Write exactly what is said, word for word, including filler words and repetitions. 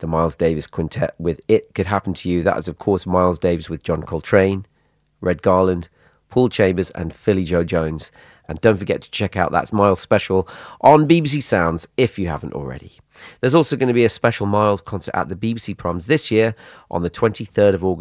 the Miles Davis Quintet with It Could Happen to You. That is, of course, Miles Davis with John Coltrane, Red Garland, Paul Chambers and Philly Joe Jones. And don't forget to check out that Miles special on B B C Sounds if you haven't already. There's also going to be a special Miles concert at the B B C Proms this year on the twenty-third of August.